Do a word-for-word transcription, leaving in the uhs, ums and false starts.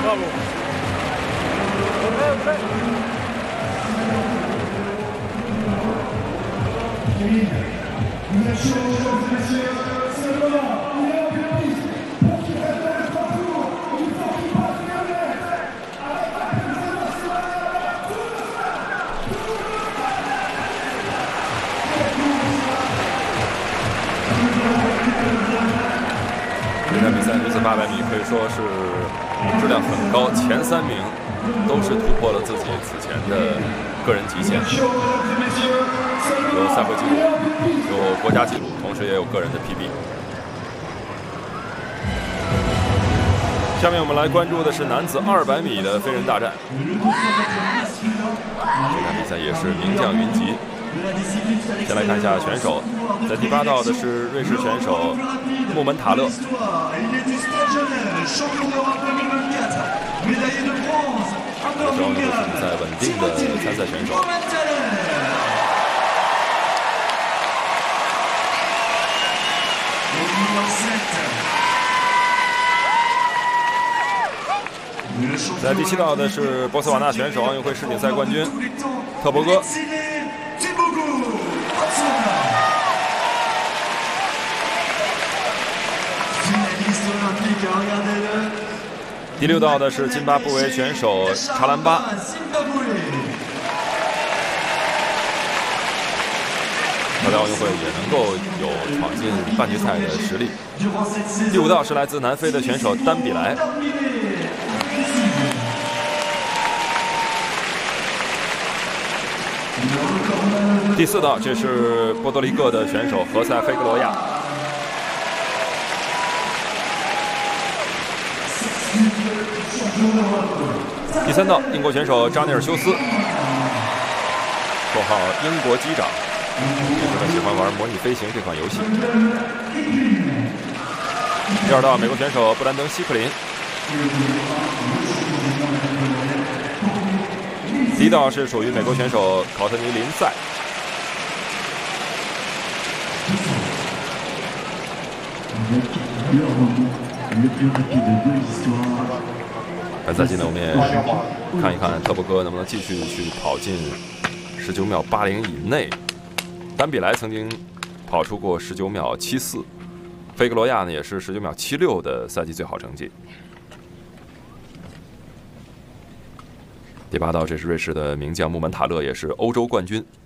这场比赛女子八百米可以说是质量很高，前三名都是突破了自己此前的个人极限，有赛会纪录，有国家纪录，同时也有个人的 P B。下面我们来关注的是男子二百米的飞人大战，这场比赛也是名将云集。先来看一下选手，在第八道的是瑞士选手穆门塔勒，这时候呢是比赛稳定的参赛选手。在第七道的是波斯瓦纳选手，奥运会世锦赛冠军特博戈。第六道的是津巴布韦选手查兰巴，他在奥运会也能够有闯进半决赛的实力。第五道是来自南非的选手丹比莱。第四道，这是波多黎各的选手何塞·菲格罗亚。第三道，英国选手扎内尔·休斯，绰号“英国机长”，也是他喜欢玩模拟飞行这款游戏。第二道，美国选手布兰登·希克林。第一道是属于美国选手考特尼·林赛。本赛季呢，我们也看一看特博戈能不能继续去跑进十九秒八零以内。丹比莱曾经跑出过十九秒七四，菲格罗亚呢也是十九秒七六的赛季最好成绩。第八道，这是瑞士的名将穆门塔勒，也是欧洲冠军。